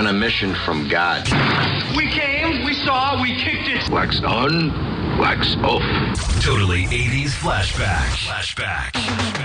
on a mission from God. We came, we saw, we kicked it. Wax on, wax off. Totally 80s flashback.